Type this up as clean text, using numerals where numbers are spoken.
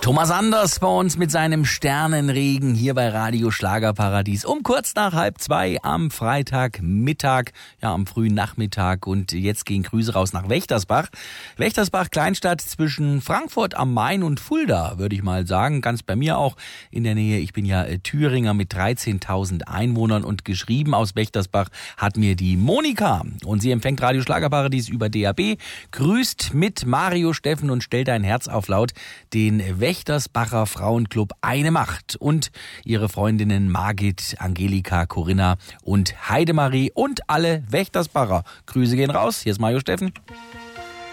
Thomas Anders bei uns mit seinem Sternenregen hier bei Radio Schlagerparadies um kurz nach 1:30 am Freitagmittag, ja am frühen Nachmittag, und jetzt gehen Grüße raus nach Wächtersbach. Wächtersbach, Kleinstadt zwischen Frankfurt am Main und Fulda, würde ich mal sagen, ganz bei mir auch in der Nähe. Ich bin ja Thüringer mit 13.000 Einwohnern und geschrieben aus Wächtersbach hat mir die Monika, und sie empfängt Radio Schlagerparadies über DAB, grüßt mit Mario Steffen und stellt ein Herz auf laut den Wächtersbacher Frauenclub Eine Macht und ihre Freundinnen Margit, Angelika, Corinna und Heidemarie und alle Wächtersbacher. Grüße gehen raus. Hier ist Mario Steffen.